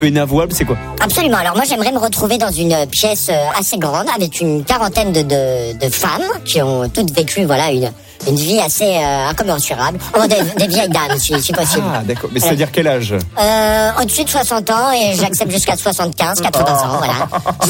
inavouable, c'est quoi? Absolument. Alors moi, j'aimerais me retrouver dans une pièce assez grande avec une quarantaine de femmes qui ont toutes vécu, voilà, une vie assez incommensurable. Des vieilles dames, si possible. Ah, d'accord. Mais c'est-à-dire quel âge? Au-dessus de 60 ans et j'accepte jusqu'à 75, 80 ans, voilà.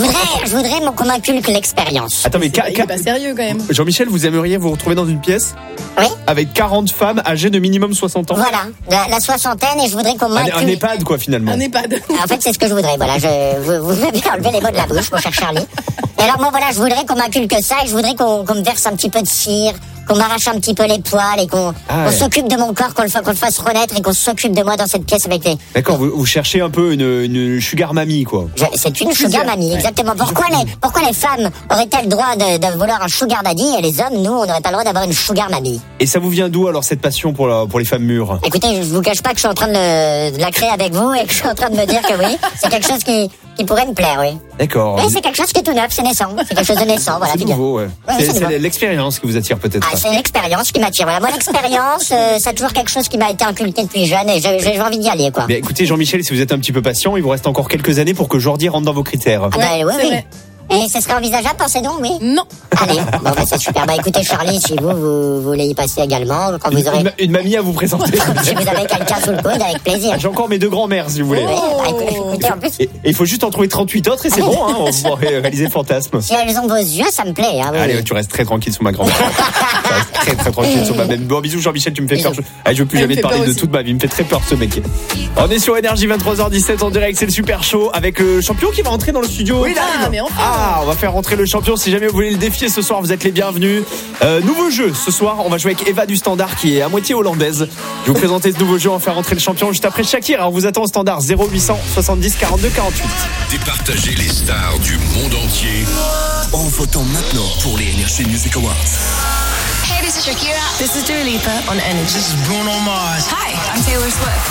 Je voudrais qu'on m'inculque l'expérience. Attends, mais C'est pas sérieux quand même. Jean-Michel, vous aimeriez vous retrouver dans une pièce? Oui. Avec 40 femmes âgées de minimum 60 ans? Voilà, la soixantaine, et je voudrais qu'on Un m'inculque... EHPAD, quoi, finalement. Un EHPAD. En fait, c'est ce que je voudrais, voilà. Vous m'avez enlevé les mots de la bouche, mon cher Charlie. Et alors, moi, voilà, je voudrais qu'on m'inculque ça et je voudrais qu'on me verse un petit peu de cire, qu'on m'arrache un petit peu les poils et qu'on s'occupe de mon corps, qu'on le fasse renaître et qu'on s'occupe de moi dans cette pièce avec les... D'accord, vous cherchez un peu une sugar mamie, quoi. C'est une sugar mamie, exactement. Pourquoi les femmes auraient-elles le droit de vouloir un sugar daddy et les hommes, nous, on n'aurait pas le droit d'avoir une sugar mamie? Et ça vous vient d'où, alors, cette passion pour les femmes mûres? Écoutez, je vous cache pas que je suis en train de la créer avec vous et que je suis en train de me dire que oui, c'est quelque chose qui pourrait me plaire, oui. D'accord. Mais c'est quelque chose qui est tout neuf, c'est naissant. C'est quelque chose de naissant, voilà. C'est nouveau, ouais. C'est C'est l'expérience qui vous attire peut-être. c'est l'expérience qui m'attire. Voilà, moi l'expérience, c'est toujours quelque chose qui m'a été inculqué depuis jeune et j'ai envie d'y aller, quoi. Mais écoutez, Jean-Michel, si vous êtes un petit peu patient, il vous reste encore quelques années pour que Jordi rentre dans vos critères. Ah bah, oui, c'est oui. vrai. Et ce serait envisageable, pensez donc, oui? Non. Allez, bon, bah, c'est super. Bah, écoutez, Charlie, si vous voulez y passer également, quand vous aurez, Une mamie à vous présenter. si vous avez quelqu'un sous le coude, avec plaisir. J'ai encore mes deux grands-mères, si vous voulez. Oui, bah, écoutez, en plus, Et il faut juste en trouver 38 autres et c'est bon, hein, on va réaliser le fantasme. si elles ont vos yeux, ça me plaît, hein, oui. Allez, tu restes très tranquille sur ma grand-mère. Tu restes très très tranquille sur ma même. Bon, bisous Jean-Michel, tu me fais peur. Allez, je veux plus Elle me jamais te fait parler peur de aussi. toute ma vie. Il me fait très peur ce mec. On est sur Énergie 23h17 en direct, c'est le super show avec le champion qui va entrer dans le studio. Oui, là, mais enfin. Ah, on va faire rentrer le champion. Si jamais vous voulez le défier ce soir, vous êtes les bienvenus. Nouveau jeu ce soir, on va jouer avec Eva du Standard qui est à moitié hollandaise. Je vais vous présenter ce nouveau jeu, on va faire rentrer le champion juste après Shakira. Alors, on vous attend au Standard 0800 70 42 48. Départagez les stars du monde entier en votant maintenant pour les Energy Music Awards. Hey, this is Shakira. This is Dua Lipa on Energy. This is Bruno Mars. Hi, I'm Taylor Swift.